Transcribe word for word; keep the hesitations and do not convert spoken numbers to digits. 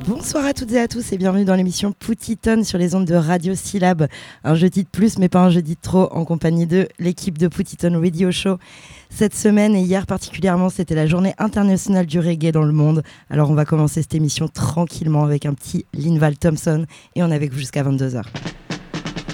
Bonsoir à toutes et à tous et bienvenue dans l'émission Poutiton sur les ondes de Radio Syllab. Un jeudi de plus mais pas un jeudi de trop en compagnie de l'équipe de Poutiton Radio Show. Cette semaine et hier particulièrement, c'était la journée internationale du reggae dans le monde. Alors on va commencer cette émission tranquillement avec un petit Linval Thompson et on est avec vous jusqu'à vingt-deux heures.